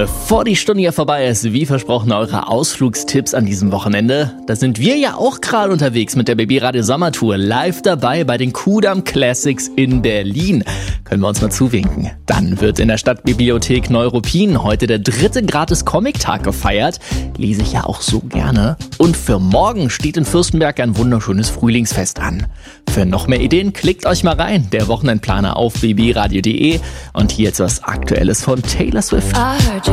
Bevor die Stunde hier vorbei ist, wie versprochen, eure Ausflugstipps an diesem Wochenende. Da sind wir ja auch gerade unterwegs mit der Baby Radio Sommertour. Live dabei bei den Kudamm Classics in Berlin. Können wir uns mal zuwinken. Dann wird in der Stadtbibliothek Neuruppin heute der 3. Gratis-Comic-Tag gefeiert. Lese ich ja auch so gerne. Und für morgen steht in Fürstenberg ein wunderschönes Frühlingsfest an. Für noch mehr Ideen klickt euch mal rein. Der Wochenendplaner auf babyradio.de. Und hier jetzt was Aktuelles von Taylor Swift. I heard